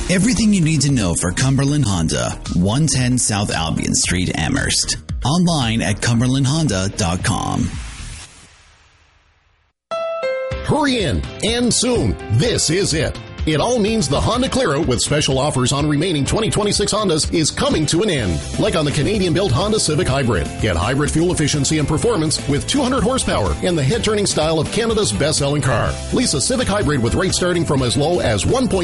Everything you need to know for Cumberland Honda, 110 South Albion Street, Amherst. Online at cumberlandhonda.com. Hurry in, and soon. This is it. It all means the Honda Clear-Out with special offers on remaining 2026 Hondas is coming to an end. Like on the Canadian-built Honda Civic Hybrid. Get hybrid fuel efficiency and performance with 200 horsepower and the head-turning style of Canada's best-selling car. Lease a Civic Hybrid with rates starting from as low as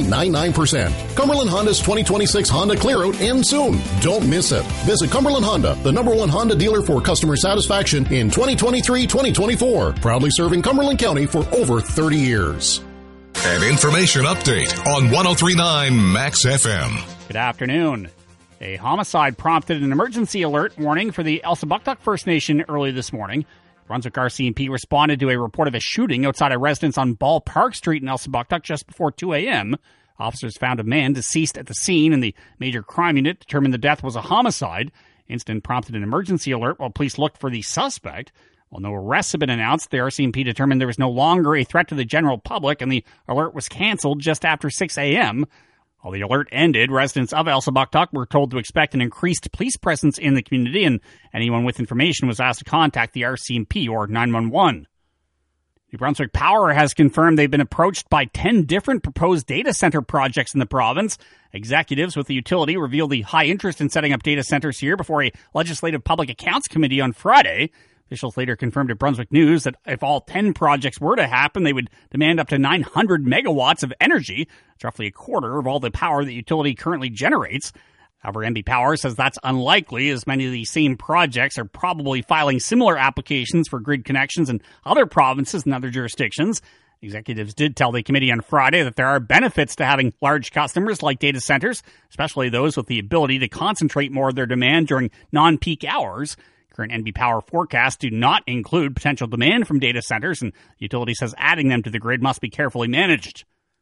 1.99%. Cumberland Honda's 2026 Honda Clear-Out ends soon. Don't miss it. Visit Cumberland Honda, the #1 Honda dealer for customer satisfaction in 2023-2024. Proudly serving Cumberland County for over 30 years. An information update on 103.9 Max FM. Good afternoon. A homicide prompted an emergency alert warning for the Elsipogtog First Nation early this morning. Brunswick RCMP responded to a report of a shooting outside a residence on Ball Park Street in Elsipogtog just before 2 a.m. Officers found a man deceased at the scene, and the major crime unit determined the death was a homicide. Incident prompted an emergency alert while police looked for the suspect. While no arrests have been announced, the RCMP determined there was no longer a threat to the general public, and the alert was canceled just after 6 a.m. While the alert ended, residents of Elsipogtog were told to expect an increased police presence in the community, and anyone with information was asked to contact the RCMP or 911. New Brunswick Power has confirmed they've been approached by 10 different proposed data center projects in the province. Executives with the utility revealed the high interest in setting up data centers here before a legislative public accounts committee on Friday. Officials later confirmed to Brunswick News that if all 10 projects were to happen, they would demand up to 900 megawatts of energy. It's roughly a quarter of all the power the utility currently generates. However, NB Power says that's unlikely, as many of these same projects are probably filing similar applications for grid connections in other provinces and other jurisdictions. Executives did tell the committee on Friday that there are benefits to having large customers like data centers, especially those with the ability to concentrate more of their demand during non-peak hours. Current NB Power forecasts do not include potential demand from data centers, and the utility says adding them to the grid must be carefully managed.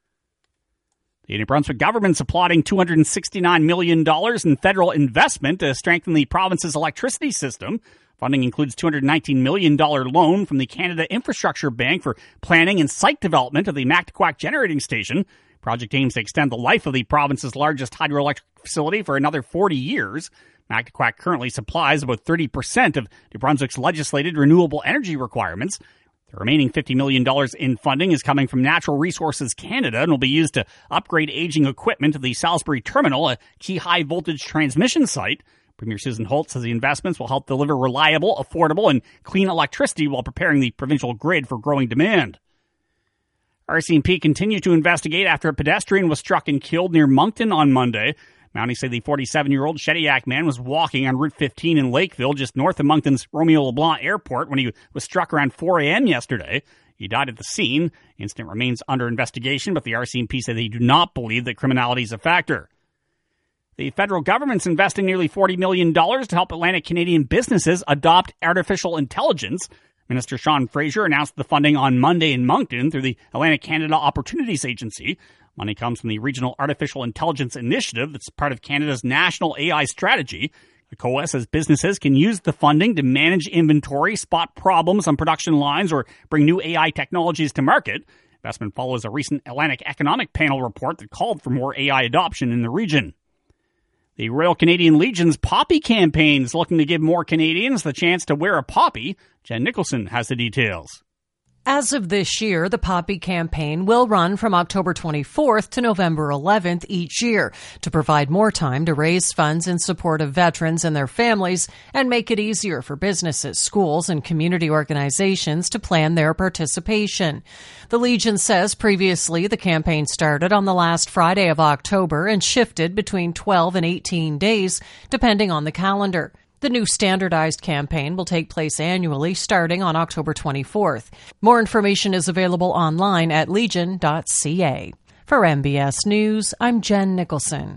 The New Brunswick government's applauding $269 million in federal investment to strengthen the province's electricity system. Funding includes $219 million loan from the Canada Infrastructure Bank for planning and site development of the Mactaquac generating station. The project aims to extend the life of the province's largest hydroelectric facility for another 40 years. Mactaquac currently supplies about 30% of New Brunswick's legislated renewable energy requirements. The remaining $50 million in funding is coming from Natural Resources Canada and will be used to upgrade aging equipment at the Salisbury Terminal, a key high-voltage transmission site. Premier Susan Holt says the investments will help deliver reliable, affordable, and clean electricity while preparing the provincial grid for growing demand. RCMP continued to investigate after a pedestrian was struck and killed near Moncton on Monday. Mounties say the 47-year-old Shediac man was walking on Route 15 in Lakeville, just north of Moncton's Romeo LeBlanc Airport, when he was struck around 4 a.m. yesterday. He died at the scene. The incident remains under investigation, but the RCMP said they do not believe that criminality is a factor. The federal government's investing nearly $40 million to help Atlantic Canadian businesses adopt artificial intelligence. Minister Sean Fraser announced the funding on Monday in Moncton through the Atlantic Canada Opportunities Agency. Money comes from the Regional Artificial Intelligence Initiative that's part of Canada's national AI strategy. The COA says businesses can use the funding to manage inventory, spot problems on production lines, or bring new AI technologies to market. Investment follows a recent Atlantic Economic Panel report that called for more AI adoption in the region. The Royal Canadian Legion's Poppy campaign is looking to give more Canadians the chance to wear a poppy. Jen Nicholson has the details. As of this year, the Poppy campaign will run from October 24th to November 11th each year to provide more time to raise funds in support of veterans and their families and make it easier for businesses, schools, and community organizations to plan their participation. The Legion says previously the campaign started on the last Friday of October and shifted between 12 and 18 days, depending on the calendar. The new standardized campaign will take place annually starting on October 24th. More information is available online at legion.ca. For MBS News, I'm Jen Nicholson.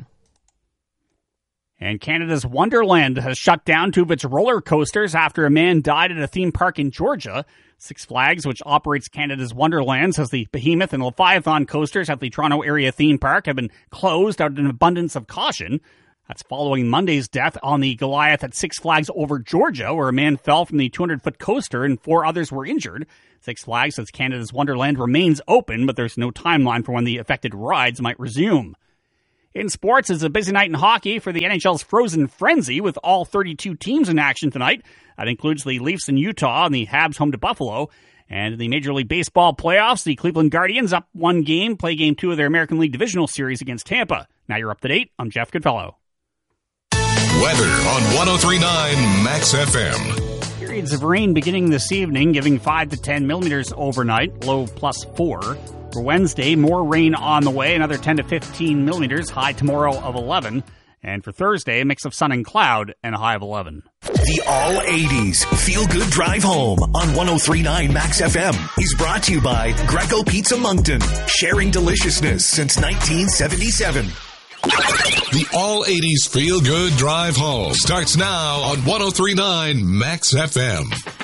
And Canada's Wonderland has shut down two of its roller coasters after a man died at a theme park in Georgia. Six Flags, which operates Canada's Wonderland, says the Behemoth and Leviathan coasters at the Toronto area theme park have been closed out of an abundance of caution. That's following Monday's death on the Goliath at Six Flags Over Georgia, where a man fell from the 200-foot coaster and 4 others were injured. Six Flags says Canada's Wonderland remains open, but there's no timeline for when the affected rides might resume. In sports, it's a busy night in hockey for the NHL's Frozen Frenzy with all 32 teams in action tonight. That includes the Leafs in Utah and the Habs home to Buffalo. And in the Major League Baseball playoffs, the Cleveland Guardians up one game, play game 2 of their American League Divisional Series against Tampa. Now you're up to date. I'm Jeff Goodfellow. Weather on 103.9 Max FM. Periods of rain beginning this evening, giving 5 to 10 millimeters overnight, low +4. For Wednesday, more rain on the way, another 10 to 15 millimeters, high tomorrow of 11. And for Thursday, a mix of sun and cloud and a high of 11. The All-80s Feel-Good Drive Home on 103.9 Max FM is brought to you by Greco Pizza Moncton, sharing deliciousness since 1977. The All-80s Feel Good Drive Home starts now on 103.9 Max FM.